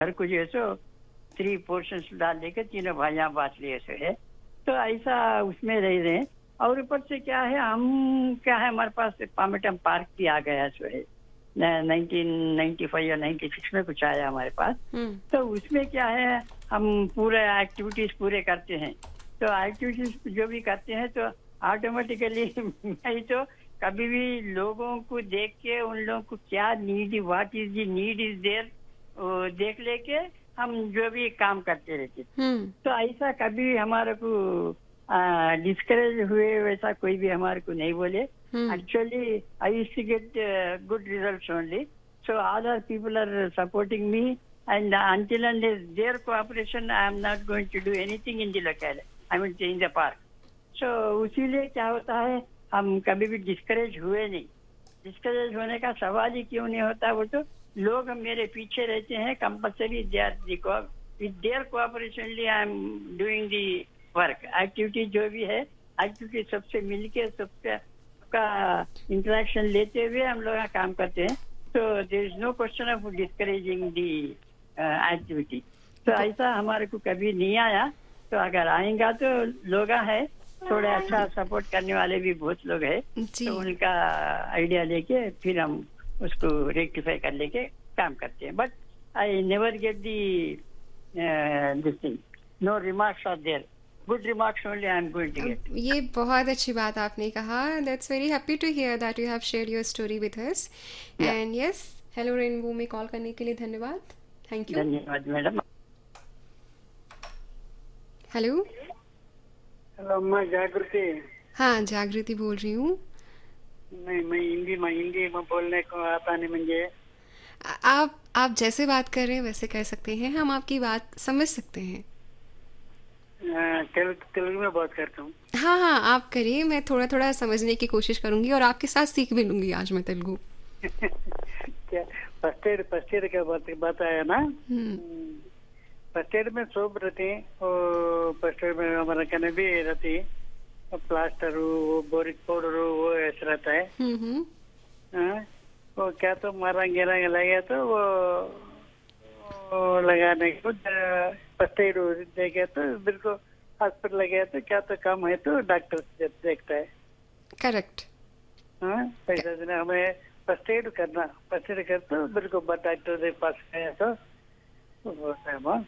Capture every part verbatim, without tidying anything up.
घर को जो है सो थ्री पोर्शंस डाल लेके तीनों भाइयाँ बांट लिए सो है। तो ऐसा उसमें रह रहे हैं। और ऊपर से क्या है, हम क्या है, हमारे पास पामेटम पार्क भी आ गया सो है, नाइनटीन नाइन्टी फाइव या नाइन्टी सिक्स में कुछ आया हमारे पास। हम्म। तो उसमें क्या है, हम पूरे एक्टिविटीज पूरे करते हैं। तो एक्टिविटीज जो भी करते हैं तो ऑटोमेटिकली मैं तो कभी भी लोगों को देख के उन लोगों को क्या need, what is the need is there, देख लेके हम जो भी काम करते रहते। हम्म। तो ऐसा कभी हमारे को डिस्करेज हुए वैसा कोई भी हमारे को नहीं बोले। हम्म। Actually, I used to get uh, good results only. So all our people are supporting me, and uh, until unless their cooperation, I am not going to do anything in the locality. I mean, in the park. So उसीलिए क्या होता है, हम कभी भी discourage हुए नहीं। Discourage होने का सवाल ही क्यों नहीं होता, वो तो लोग मेरे पीछे रहते हैं compulsory. They are with their कोऑपरेशनली I am doing the work. Activity जो भी है, एक्टिविटी सबसे मिलके सबसे का इंटरेक्शन लेते हुए हम लोग काम करते हैं। तो there is no question of discouraging the activity. तो ऐसा हमारे को कभी नहीं आया। तो अगर आएगा तो लोग है थोड़े अच्छा सपोर्ट करने वाले भी बहुत लोग हैं। जी। तो उनका आइडिया लेके फिर हम उसको रेक्टिफाई कर लेके काम करते हैं। But I never get the this thing, no remarks are there, good remarks only I am going to get. ये बहुत अच्छी बात आपने कहा। That's very happy to here that you have share your story with us. Yeah. And yes, hello rainbow में call करने के लिए धन्यवाद। Thank you. धन्यवाद मैडम। हेलो। हेलो, मैं जागृति। हाँ, जागृति बोल रही हूँ। नहीं, मैं हिंदी में हिंदी में बोलने को आता नहीं मुझे। आ- आप आप जैसे बात कर रहे हैं वैसे कर सकते हैं, हम आपकी बात समझ सकते हैं। अ, तेलुगु तेलुगु में बात करता हूँ। हाँ हाँ, आप करिए, मैं थोड़ा थोड़ा समझने की कोशिश करूंगी और आपके साथ सीख भी लूंगी आज मैं तेलुगु। क्या फर्स्ट एड फर्स्ट एड का बात बताया ना। हम्म। फर्स्ट एड में सोप रहती, फर्स्ट एड में हमारा कने भी रहती, प्लास्टर वो बोरिक पाउडर वो ऐसा रहता है। हम्म। हम्म। हाँ, वो क्या तो मारा गिरा लगे तो वो, वो लगाने को फर्स्ट एड देखे तो बिल्कुल हॉस्पिटल गया तो क्या तो कम है तो डॉक्टर देखता है। करेक्ट। हाँ, पैसा देना हमें फर्स्ट एड करना, फर्स्ट एड कर तो बिल्कुल डॉक्टर के पास गया तो होता है वहाँ।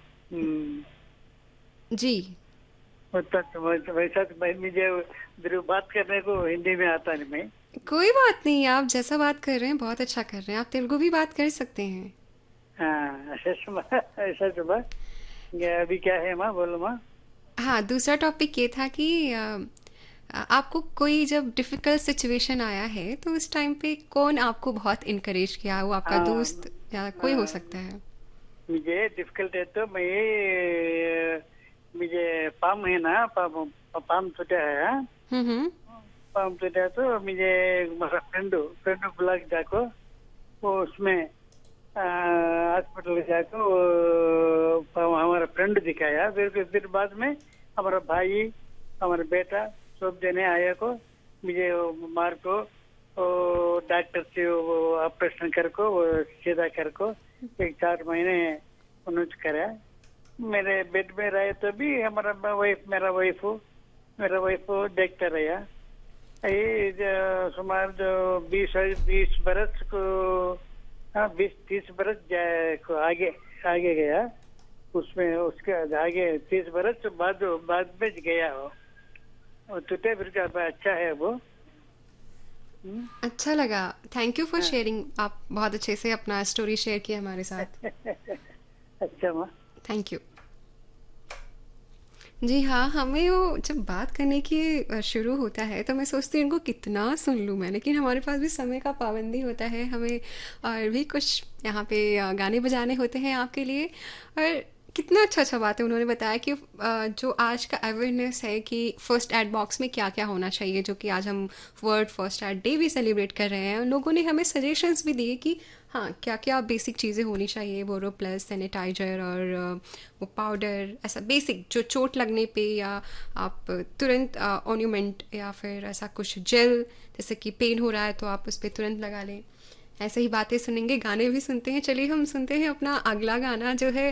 जी। होता तो वैसा तो मैं मुझे बिल्कुल बात करने को हिंदी में आता नहीं मैं। कोई बात नहीं, आप जैसा बात कर रहे हैं बहुत अच्छा कर रहे हैं, आप तेलुगु भी बात कर सकते हैं। हाँ, ऐसा सुबह ऐसा सुबह अभी क्या है माँ, बोलो माँ। हाँ, दूसरा टॉपिक ये था कि अ, आपको कोई जब डिफिकल्ट सिचुएशन आया है तो उस टाइम पे कौन आपको बहुत इनकरेज किया, वो आपका हाँ, दोस्त या कोई हो हाँ, सकता है। मुझे डिफिकल्ट है तो मैं मुझे पाम है ना, पाम पाम टूटा है। हाँ? हम्म। हम्म। पाम टूटा तो मुझे मेरा फ्रेंड फ्रेंड बुला के जाको वो उसमें हॉस्पिटल जाको वो हमारा फ्रेंड दिखाया। फिर फिर बाद में हमारा भाई हमारा बेटा सब जने आया को मुझे मार को डॉक्टर से वो ऑपरेशन कर को वो सीधा कर को एक चार महीने उन्होंने करा। मेरे बेड में रहे तो भी हमारा वाइफ मेरा वाइफ मेरा वाइफ देखता रहा। ये सुमार जो बीस बीस बरस को, हाँ बीस तीस बरस को आगे आगे गया उसमें, उसके आगे तीस बरस बाद बाद में गया हो टूटे फिर का अच्छा है वो। हम्म। अच्छा लगा, थैंक यू फॉर हाँ। शेयरिंग। आप बहुत अच्छे से अपना स्टोरी शेयर किया हमारे साथ। अच्छा माँ। Thank you. जी हाँ, हमें वो जब बात करने की अ, शुरू होता है तो मैं सोचती हूँ इनको कितना सुन लूँ मैं, लेकिन हमारे पास भी समय का पाबंदी होता है, हमें और भी कुछ यहाँ पे अ, गाने बजाने होते हैं आपके लिए। और कितना अच्छा अच्छा बात है उन्होंने बताया कि अ, जो आज का अवेयरनेस है कि फर्स्ट एड बॉक्स में क्या क्या होना चाहिए, जो कि आज हम वर्ल्ड फर्स्ट एड डे भी सेलिब्रेट कर रहे हैं। लोगों ने हमें सजेशंस भी दिए कि हाँ क्या क्या बेसिक चीज़ें होनी चाहिए, बोरो प्लस सैनिटाइजर और अ, वो पाउडर, ऐसा बेसिक जो चोट लगने पे या आप तुरंत ऑन्यूमेंट या फिर ऐसा कुछ जेल, जैसे कि पेन हो रहा है तो आप उस पर तुरंत लगा लें। ऐसे ही बातें सुनेंगे, गाने भी सुनते हैं। चलिए हम सुनते हैं अपना अगला गाना जो है